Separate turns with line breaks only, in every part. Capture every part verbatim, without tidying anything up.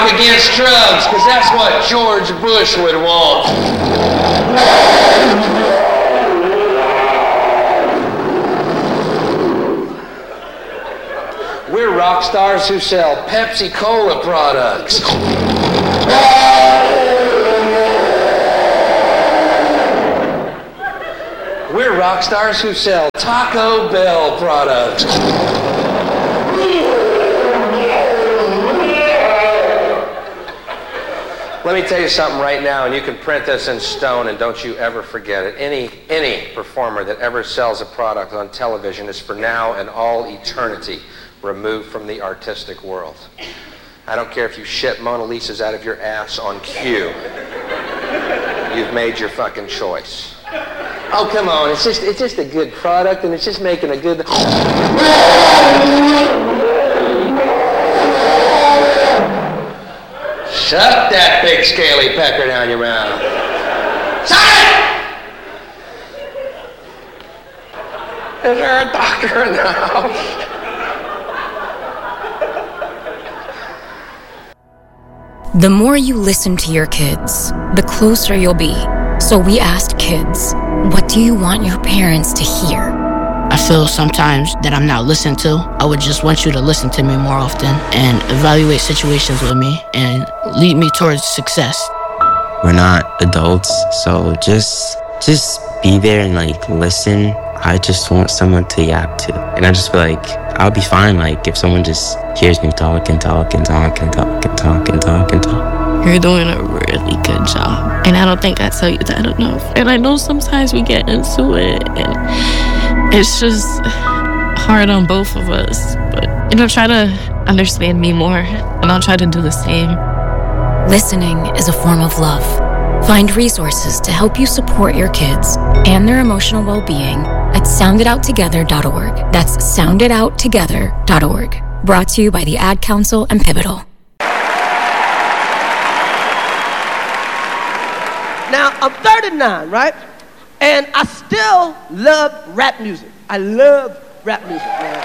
rock against drugs, because that's what George Bush would want. We're rock stars who sell Pepsi Cola products. We're rock stars who sell Taco Bell products. Let me tell you something right now, and you can print this in stone, and don't you ever forget it. Any, any performer that ever sells a product on television is for now and all eternity removed from the artistic world. I don't care if you shit Mona Lisas out of your ass on cue. You've made your fucking choice. Oh, come on, it's just, it's just a good product, and it's just making a good... Shut that big scaly pecker down your mouth. Shut it! Is there a doctor in the house?
The more you listen to your kids, the closer you'll be. So we asked kids, what do you want your parents to hear?
I feel sometimes that I'm not listened to. I would just want you to listen to me more often and evaluate situations with me and lead me towards success.
We're not adults, so just just be there and like listen. I just want someone to yap to. And I just feel like I'll be fine like if someone just hears me talk and talk and talk and talk and talk and talk and talk.
You're doing a really good job. And I don't think I tell you that enough. And I know sometimes we get into it and it's just hard on both of us. But, you know, try to understand me more, and I'll try to do the same.
Listening is a form of love. Find resources to help you support your kids and their emotional well-being at sound it out together dot org. That's sound it out together dot org. Brought to you by the Ad Council and Pivotal.
Now, I'm thirty-nine, right? And I still love rap music. I love rap music, man.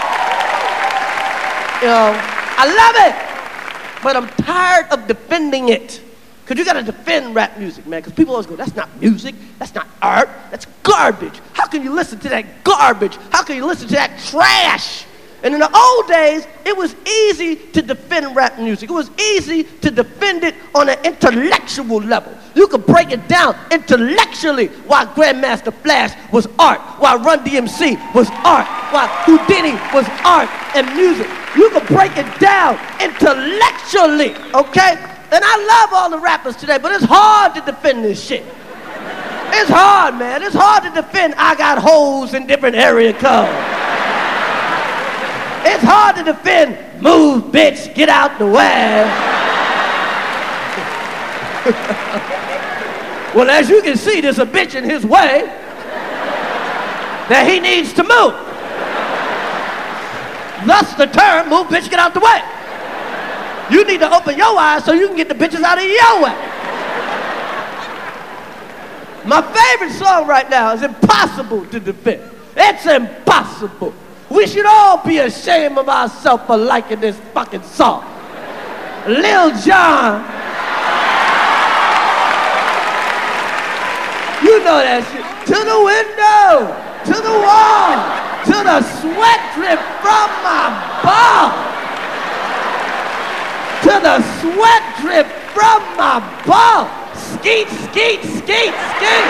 You know, I love it, but I'm tired of defending it. Because you got to defend rap music, man, because people always go, that's not music, that's not art, that's garbage. How can you listen to that garbage? How can you listen to that trash? And in the old days, it was easy to defend rap music. It was easy to defend it on an intellectual level. You could break it down intellectually why Grandmaster Flash was art, why Run D M C was art, why Houdini was art and music. You could break it down intellectually, okay? And I love all the rappers today, but it's hard to defend this shit. It's hard, man. It's hard to defend I got hoes in different area codes. It's hard to defend, move, bitch, get out the way. Well, as you can see, there's a bitch in his way that he needs to move. Thus the term, move, bitch, get out the way. You need to open your eyes so you can get the bitches out of your way. My favorite song right now is Impossible to Defend. It's impossible. We should all be ashamed of ourselves for liking this fucking song. Lil Jon. You know that shit. To the window, to the wall, to the sweat drip from my ball. To the sweat drip from my ball. Skeet, skeet, skeet, skeet.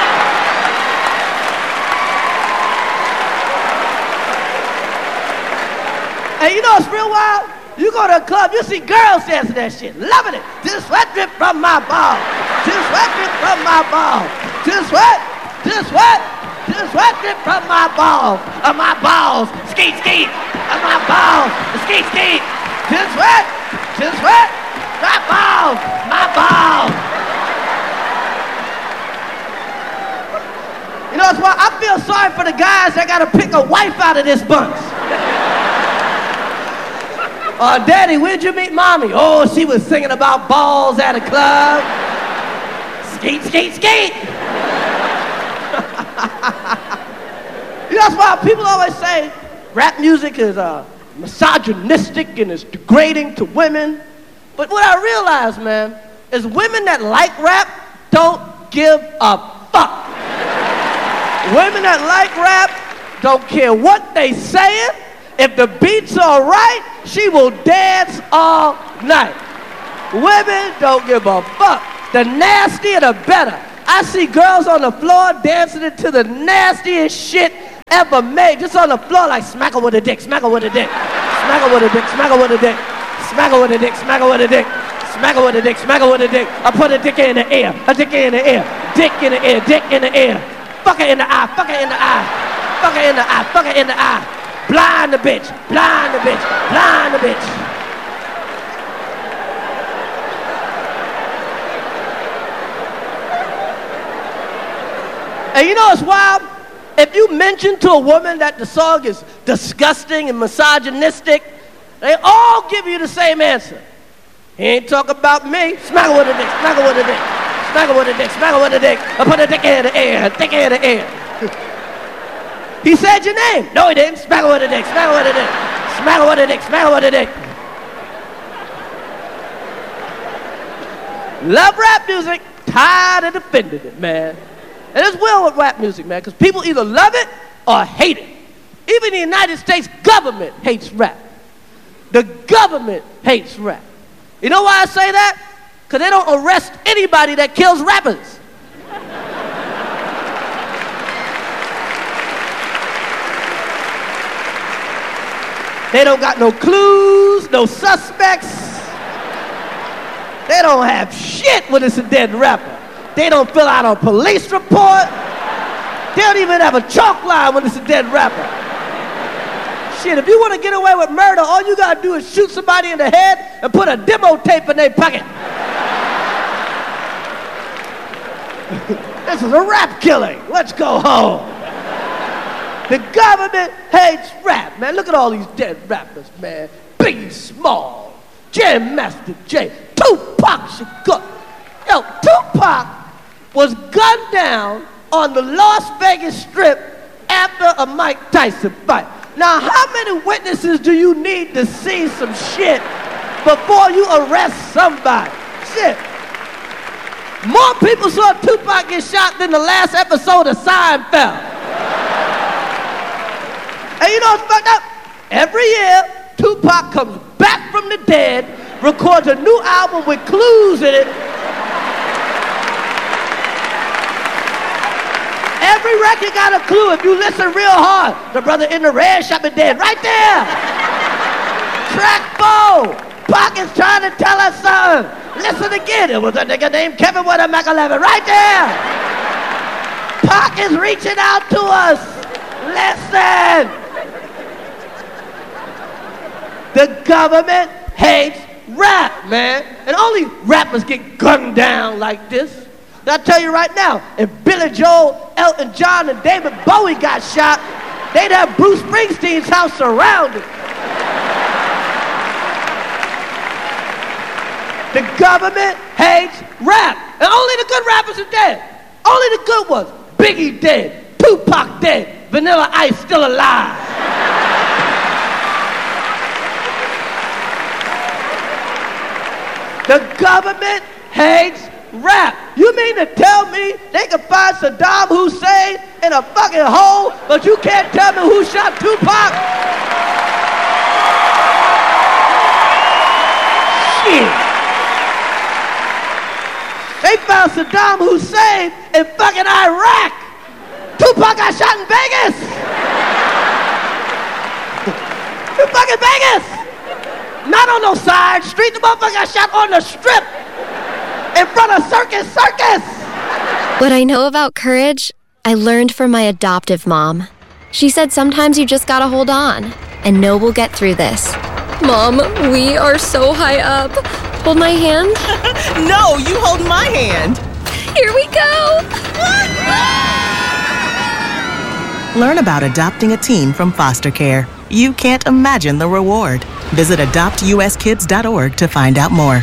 And you know what's real wild? You go to a club, you see girls dancing that shit, loving it. To the sweat drip from my ball. To the sweat drip from my ball. To the sweat, to the sweat, to the sweat drip from my balls. Of my balls. Skeet, skeet. Of my balls. Skeet, skeet. To the sweat, to the sweat. My balls. My balls. You know what's wild? I feel sorry for the guys that gotta pick a wife out of this bunch. Uh, Daddy, where'd you meet Mommy? Oh, she was singing about balls at a club. Skate, skate, skate. You know, that's why people always say rap music is uh, misogynistic and it's degrading to women. But what I realize, man, is women that like rap don't give a fuck. Women that like rap don't care what they saying. If the beat's all right, she will dance all night. Women don't give a fuck. The nastier, the better. I see girls on the floor dancing to the nastiest shit ever made. Just on the floor like smack her with a dick, smack her with a dick. Smack her with a dick, smack her with a dick. Smack her with a dick, smack her with a dick. Smack her with a dick, smack her with a dick. I put a dick in the air, a dick in the air. Dick in the air, dick in the air. Fuck her in the eye, fuck her in the eye. Fuck her in the eye, fuck her in the eye. Blind the bitch, blind the bitch, blind the bitch. And you know what's wild? If you mention to a woman that the song is disgusting and misogynistic, they all give you the same answer. He ain't talking about me. Smack her with a dick, smack her with a dick. Smack her with a dick, smack her with a dick. I put a dick in the air, dick in the air. He said your name. No, he didn't. Smack her with a dick, smack her with a dick. Smack her with a dick, smack her with a dick. Love rap music, tired of defending it, man. And it's well with rap music, man, because people either love it or hate it. Even the United States government hates rap. The government hates rap. You know why I say that? Because they don't arrest anybody that kills rappers. They don't got no clues, no suspects. They don't have shit when it's a dead rapper. They don't fill out a police report. They don't even have a chalk line when it's a dead rapper. Shit, if you want to get away with murder, all you gotta do is shoot somebody in the head and put a demo tape in their pocket. This is a rap killing. Let's go home. The government hates rap, man. Look at all these dead rappers, man. Biggie Small, Jam Master Jay, Tupac Shakur. Yo, Tupac was gunned down on the Las Vegas Strip after a Mike Tyson fight. Now, how many witnesses do you need to see some shit before you arrest somebody? Shit. More people saw Tupac get shot than the last episode of Seinfeld. And you know what's fucked up? Every year, Tupac comes back from the dead, records a new album with clues in it. Every record got a clue if you listen real hard. The brother in the red shot me dead, right there. Track four. Pac is trying to tell us something. Listen again. It was a nigga named Kevin with a Mac eleven, right there. Pac is reaching out to us. Listen. The government hates rap, man. And only rappers get gunned down like this. I tell you right now, if Billy Joel, Elton John, and David Bowie got shot, they'd have Bruce Springsteen's house surrounded. The government hates rap. And only the good rappers are dead. Only the good ones. Biggie dead. Tupac dead. Vanilla Ice still alive. The government hates rap. You mean to tell me they can find Saddam Hussein in a fucking hole, but you can't tell me who shot Tupac? Shit. They found Saddam Hussein in fucking Iraq. Tupac got shot in Vegas. In fucking Vegas. Not on no side street. The motherfucker got shot on the strip. In front of Circus Circus!
What I know about courage, I learned from my adoptive mom. She said sometimes you just gotta hold on and know we'll get through this. Mom, we are so high up. Hold my hand.
No, you hold my hand.
Here we go.
Learn about adopting a teen from foster care. You can't imagine the reward. Visit adopt u s kids dot org to find out more.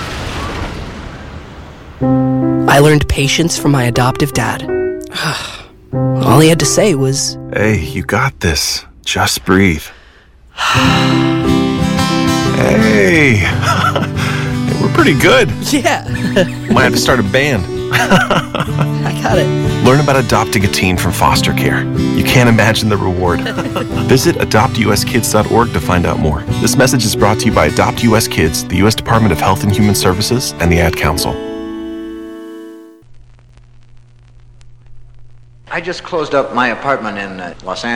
I learned patience from my adoptive dad. All he had to say was,
"Hey, you got this. Just breathe." Hey, pretty good.
Yeah.
Might have to start a band.
I got it.
Learn about adopting a teen from foster care. You can't imagine the reward. Visit adopt u s kids dot org to find out more. This message is brought to you by Adopt U S Kids, the U S Department of Health and Human Services, and the Ad Council.
I just closed up my apartment in uh, Los Angeles.